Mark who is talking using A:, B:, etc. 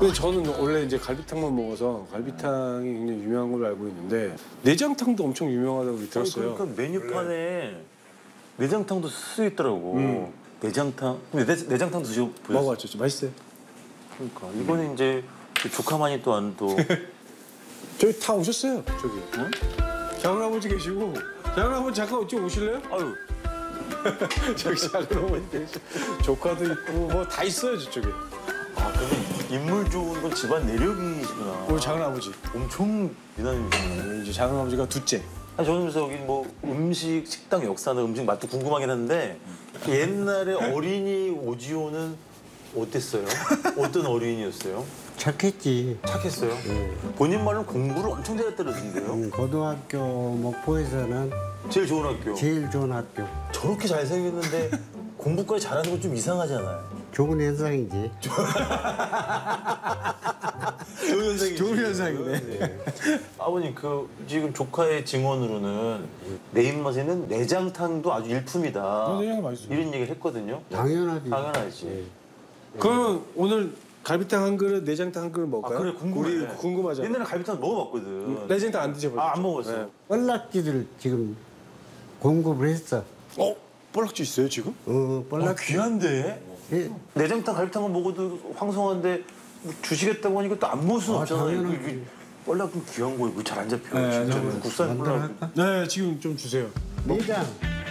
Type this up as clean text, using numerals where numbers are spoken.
A: 근데 저는 원래 이제 갈비탕만 먹어서 갈비탕이 굉장히 유명한 걸로 알고 있는데 내장탕도 엄청 유명하다고 들었어요.
B: 그러니까 메뉴판에 내장탕도 쓰여 있더라고. 내장탕. 근데 내장탕도 드셔보셨어요?
A: 먹어봤죠. 맛있어요.
B: 그러니까 이거는 이제 조카만이 또 안 또.
A: 저기 다 오셨어요. 저기. 어? 작은아버지 계시고 작은아버지 잠깐 좀 오실래요?
B: 아유.
A: 저기 작은아버지 계시고 조카도 있고 뭐 다 있어요 저쪽에.
B: 아 그럼 인물 좋은 건 집안 내력이시구나.
A: 우리 작은아버지.
B: 엄청 대단히.
A: 이제 작은아버지가 둘째.
B: 아니 저는 그래서 여기 뭐 음식 식당 역사나 음식 맛도 궁금하긴 한데 옛날에 어린이 오지호는 어땠어요? 어떤 어린이였어요?
C: 착했지.
B: 착했어요? 본인 말은 공부를 엄청 잘했다던데요?
C: 고등학교 목포에서는
B: 제일 좋은 학교.
C: 제일 좋은 학교.
B: 저렇게 잘생겼는데 공부까지 잘하는 건 좀 이상하잖아요.
C: 좋은 현상이지.
B: 좋은 현상이지.
A: 좋은 현상이네.
B: 네. 아버님 그 지금 조카의 증언으로는 내 입맛에는 내장탕도 아주 일품이다.
A: 내장탕 맛있어요.
B: 이런 얘기를 했거든요.
C: 당연하지.
B: 당연하지.
A: 그러면 오늘 갈비탕 한 그릇, 내장탕 한 그릇
B: 아
A: 먹을까요?
B: 그래 궁금해.
A: 우리 궁금하잖아.
B: 옛날에 갈비탕 먹어봤거든.
A: 내장탕 안 드셔보셨죠?
B: 아 안 먹었어.
A: 네.
C: 뻘락지를 지금 공급을 했어.
A: 뻘락지 있어요 지금?
C: 뻘락지.
B: 귀한데?
C: 예.
B: 내장탕 갈비탕만 먹어도 황송한데 뭐 주시겠다고 하니까 또 안 먹을 수는 없잖아요.
C: 당연하지.
B: 뻘락 좀 귀한 거예요. 잘 안 잡혀.
A: 네,
B: 진짜
A: 네,
B: 국산 뻘락.
C: 만들어갈까?
A: 네 지금 좀 주세요.
C: 내장.